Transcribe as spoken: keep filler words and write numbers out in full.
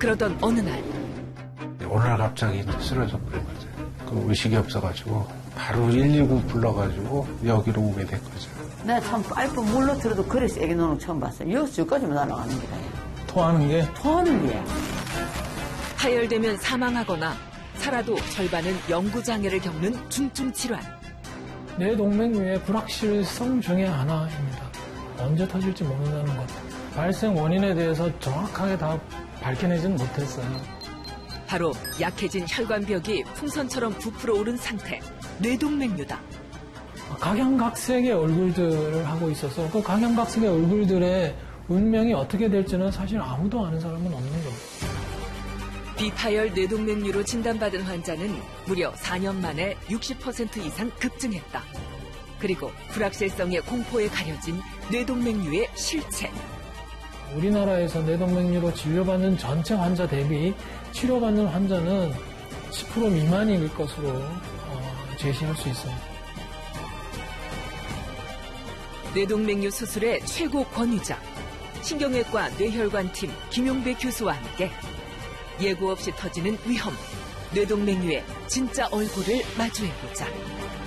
그러던 어느 날. 어느 날 갑자기 쓰러져 버린 거죠. 그 의식이 없어가지고 바로 일이구 불러가지고 여기로 오게 된 거죠. 내가 참 파이프 물로 틀어도 그래 세게 노는 거 처음 봤어요. 여기서 저까지만 날아가는 거다. 토하는 게? 토하는 게. 파열되면 사망하거나 살아도 절반은 영구장애를 겪는 중증 질환. 뇌동맥류의 불확실성 중에 하나입니다. 언제 터질지 모른다는 것. 발생 원인에 대해서 정확하게 다 밝혀내지는 못했어요. 바로 약해진 혈관벽이 풍선처럼 부풀어 오른 상태, 뇌동맥류다. 각양각색의 얼굴들을 하고 있어서 그 각양각색의 얼굴들의 운명이 어떻게 될지는 사실 아무도 아는 사람은 없는 거예요. 비파열 뇌동맥류로 진단받은 환자는 무려 사 년 만에 육십 퍼센트 이상 급증했다. 그리고 불확실성의 공포에 가려진 뇌동맥류의 실체. 우리나라에서 뇌동맥류로 진료받는 전체 환자 대비 치료받는 환자는 십 퍼센트 미만일 것으로 어, 제시할 수 있습니다. 뇌동맥류 수술의 최고 권위자, 신경외과 뇌혈관팀 김용배 교수와 함께 예고 없이 터지는 위험, 뇌동맥류의 진짜 얼굴을 마주해보자.